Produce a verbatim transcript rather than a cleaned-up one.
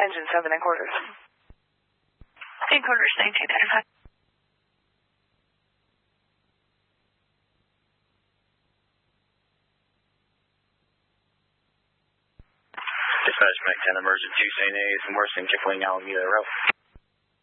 Engine seven and quarters. Eight quarters, nineteen ninety-five. Dispatch, Mac ten, emergency Saint A's, Morrison, Kipling, Alameda Road.